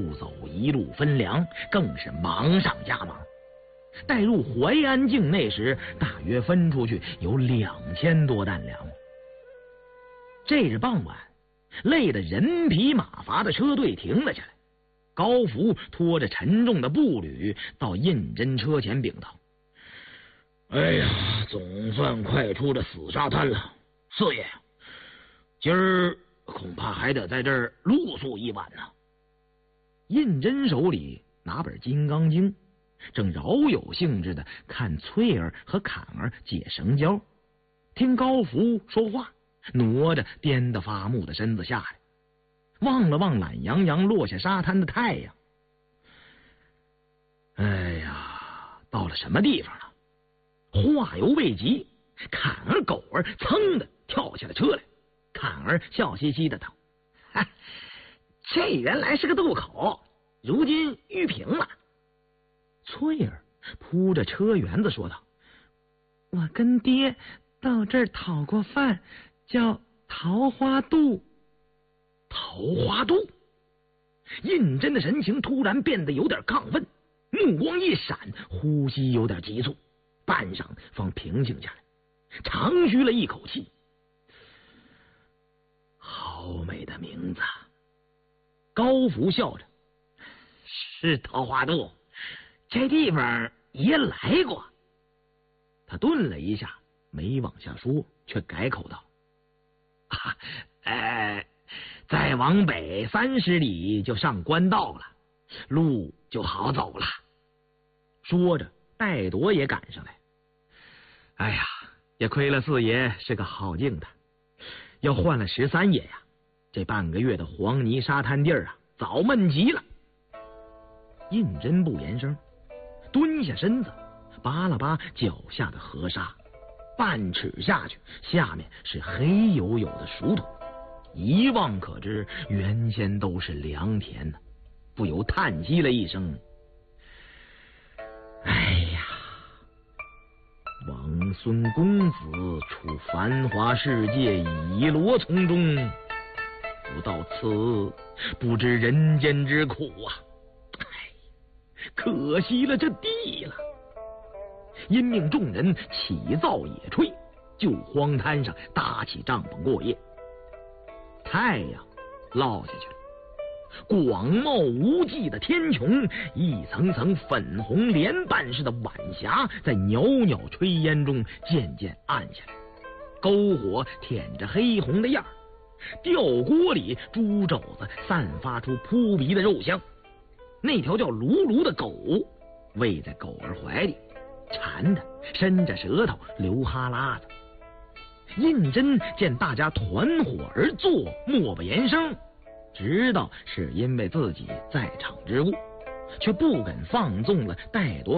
路走一路分粮，更是忙上加忙。待入淮安境内时，大约分出去有2000多担粮。这日傍晚，累得人疲马乏的车队停了下来。高福拖着沉重的步履到胤禛车前禀道：“ 哎呀，总算快出这死沙滩了，四爷，今儿恐怕还得在这儿露宿一晚呢。” 胤禛手里拿本《金刚经》，正饶有兴致的看翠儿和坎儿解绳交，听高福说话，挪着颠得发木的身子下来，望了望懒洋洋落下沙滩的太阳。哎呀，到了什么地方了？话犹未及，坎儿狗儿噌的跳下了车来。坎儿笑嘻嘻的道：“这原来是个渡口，如今淤平了。”翠儿扑着车辕子说道：“我跟爹到这儿讨过饭，叫桃花渡。”桃花渡？胤禛的神情突然变得有点亢奋，目光一闪，呼吸有点急促，半晌方平静下来，长吁了一口气。好美的名字！高福笑着：“是桃花渡，这地方爷来过。”他顿了一下，没往下说，却改口道：“再往北30里就上官道了，路就好走了。”说着，戴铎也赶上来。“哎呀，也亏了四爷是个好劲的，要换了13爷呀，这半个月的黄泥沙滩地儿啊，早闷极了。”胤禛不言声，蹲下身子，扒了扒脚下的河沙，半尺下去，下面是黑黝黝的熟土，一望可知原先都是良田呢，不由叹息了一声：“哎呀，王孙公子处繁华世界绮罗丛中，不到此，不知人间之苦啊！可惜了这地了。”因命众人起灶野炊，就荒滩上搭起帐篷过夜。太阳落下去了，广袤无际的天穹，一层层粉红莲瓣似的晚霞，在袅袅炊烟中渐渐暗下来。篝火舔着黑红的样儿，吊锅里猪肘子散发出扑鼻的肉香。那条叫卢卢的狗喂在狗儿怀里，馋的伸着舌头流哈喇子。胤禛见大家团伙而坐，默不言声，知道是因为自己在场之故，却不敢放纵了戴铎